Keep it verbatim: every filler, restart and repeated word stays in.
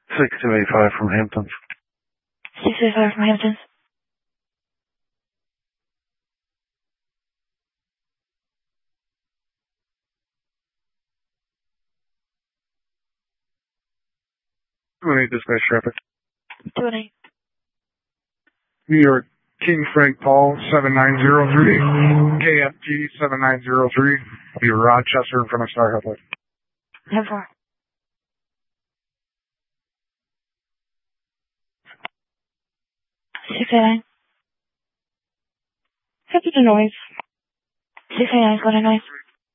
six two eight five from Hamptons. six two eight five from Hamptons. two one eight dispatch traffic. two one eight. New York, King Frank Paul, seven nine zero three, K F T seven nine zero three, be Rochester in front of Star Headlight. ten four. six eight nine. Fifty to noise. six eight nine, going to noise.